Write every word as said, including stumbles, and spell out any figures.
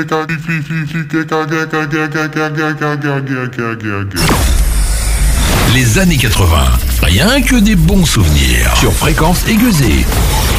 Les années quatre-vingts, rien que des bons souvenirs sur Fréquence Aiguisée.